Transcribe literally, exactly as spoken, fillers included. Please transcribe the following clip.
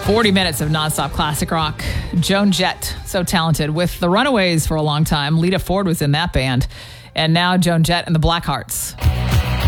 forty minutes of nonstop classic rock. Joan Jett, so talented. With the Runaways for a long time. Lita Ford was in that band. And now Joan Jett and the Blackhearts.